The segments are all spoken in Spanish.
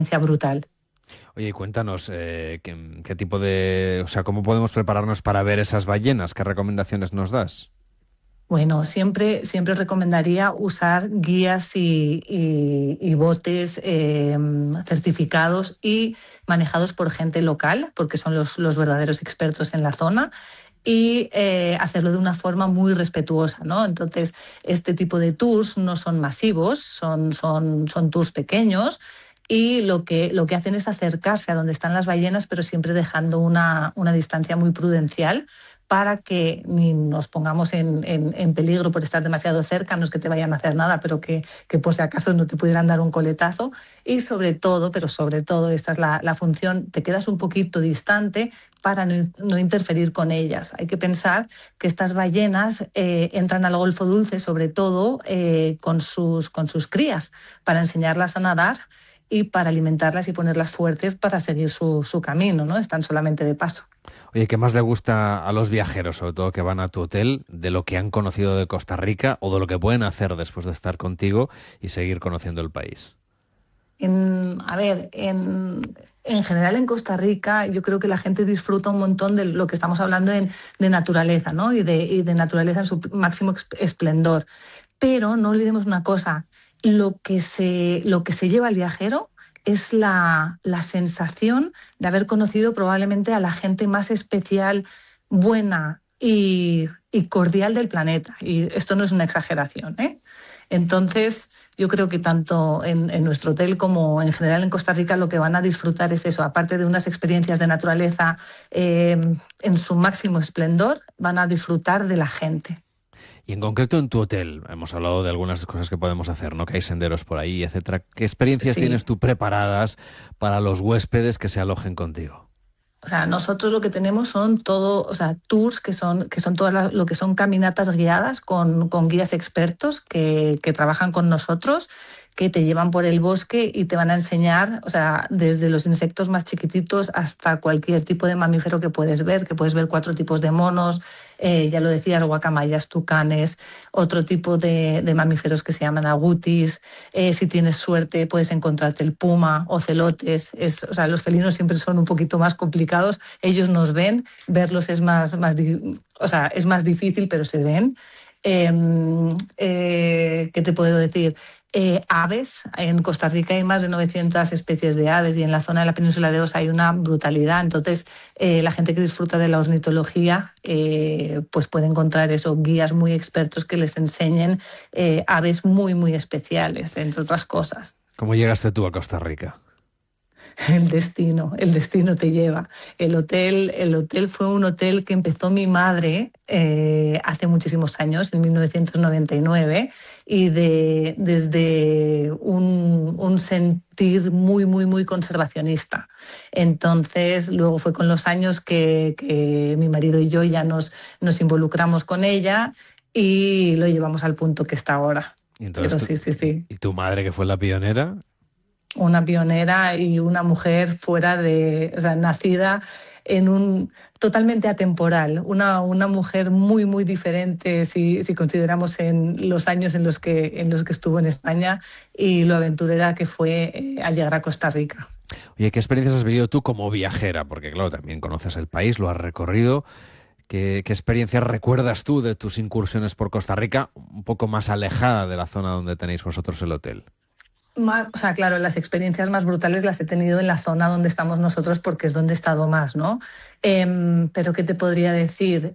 brutal. Oye, cuéntanos, ¿qué tipo de... O sea, ¿cómo podemos prepararnos para ver esas ballenas? ¿Qué recomendaciones nos das? Bueno, siempre recomendaría usar guías y botes certificados y manejados por gente local, porque son los verdaderos expertos en la zona, y hacerlo de una forma muy respetuosa, ¿no? Entonces, este tipo de tours no son masivos, son tours pequeños. Y lo que hacen es acercarse a donde están las ballenas, pero siempre dejando una distancia muy prudencial para que ni nos pongamos en peligro por estar demasiado cerca, no es que te vayan a hacer nada, pero que por si acaso no te pudieran dar un coletazo. Y sobre todo, pero sobre todo, esta es la función, te quedas un poquito distante para no interferir con ellas. Hay que pensar que estas ballenas entran al Golfo Dulce, sobre todo con sus crías, para enseñarlas a nadar y para alimentarlas y ponerlas fuertes para seguir su camino, ¿no? Están solamente de paso. Oye, ¿qué más le gusta a los viajeros, sobre todo que van a tu hotel, de lo que han conocido de Costa Rica o de lo que pueden hacer después de estar contigo y seguir conociendo el país? A ver, en general en Costa Rica yo creo que la gente disfruta un montón de lo que estamos hablando de naturaleza, ¿no? Y de naturaleza en su máximo esplendor. Pero no olvidemos una cosa, lo que se lleva el viajero es la sensación de haber conocido probablemente a la gente más especial, buena y cordial del planeta. Y esto no es una exageración, ¿eh? Entonces, yo creo que tanto en nuestro hotel como en general en Costa Rica lo que van a disfrutar es eso, aparte de unas experiencias de naturaleza en su máximo esplendor, van a disfrutar de la gente. Y en concreto en tu hotel, hemos hablado de algunas cosas que podemos hacer, ¿no? Que hay senderos por ahí, etcétera. ¿Qué experiencias tienes Sí. tú preparadas para los huéspedes que se alojen contigo? O sea, nosotros lo que tenemos son todo, o sea, tours que son todas lo que son caminatas guiadas con guías expertos que trabajan con nosotros, que te llevan por el bosque y te van a enseñar, o sea, desde los insectos más chiquititos hasta cualquier tipo de mamífero que puedes ver 4 tipos de monos, ya lo decías, guacamayas, tucanes, otro tipo de mamíferos que se llaman agutis. Si tienes suerte, puedes encontrarte el puma, ocelotes. O sea, los felinos siempre son un poquito más complicados. Ellos nos ven, verlos o sea, es más difícil, pero se ven. ¿Qué te puedo decir? Aves, en Costa Rica hay más de 900 especies de aves y en la zona de la península de Osa hay una brutalidad. Entonces, la gente que disfruta de la ornitología pues puede encontrar eso, guías muy expertos que les enseñen aves muy, muy especiales, entre otras cosas. ¿Cómo llegaste tú a Costa Rica? El destino te lleva. El hotel fue un hotel que empezó mi madre hace muchísimos años, en 1999, y desde un sentir muy, muy, muy conservacionista. Entonces, luego fue con los años que mi marido y yo ya nos involucramos con ella y lo llevamos al punto que está ahora. Y entonces Pero sí, sí, sí. y tu madre, que fue la pionera, Una pionera y una mujer o sea, nacida en un totalmente atemporal, una mujer muy, muy diferente si consideramos en los años en los que estuvo en España y lo aventurera que fue al llegar a Costa Rica. oye, ¿qué experiencias has vivido tú como viajera? Porque claro, también conoces el país, lo has recorrido. ¿Qué experiencias recuerdas tú de tus incursiones por Costa Rica, un poco más alejada de la zona donde tenéis vosotros el hotel? O sea, claro, las experiencias más brutales las he tenido en la zona donde estamos nosotros porque es donde he estado más, ¿no? Pero ¿qué te podría decir?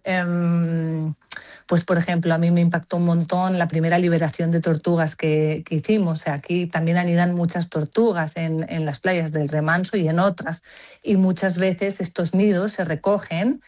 Pues, por ejemplo, a mí me impactó un montón la primera liberación de tortugas que hicimos. O sea, aquí también anidan muchas tortugas en las playas del Remanso y en otras. Y muchas veces estos nidos se recogen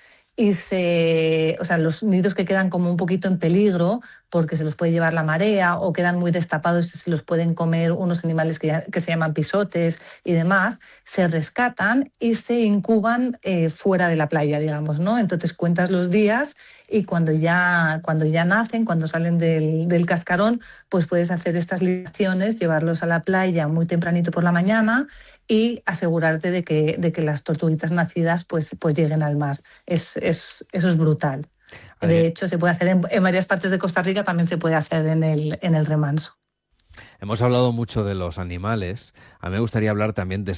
o sea, los nidos que quedan como un poquito en peligro porque se los puede llevar la marea o quedan muy destapados y se los pueden comer unos animales que se llaman pisotes y demás, se rescatan y se incuban fuera de la playa, digamos, ¿no? Entonces cuentas los días y cuando ya nacen, cuando salen del cascarón, pues puedes hacer estas libaciones, llevarlos a la playa muy tempranito por la mañana y asegurarte de que las tortuguitas nacidas pues lleguen al mar. Eso es brutal. De Adri- hecho, se puede hacer en varias partes de Costa Rica, también se puede hacer en el remanso. Hemos hablado mucho de los animales. A mí me gustaría hablar también de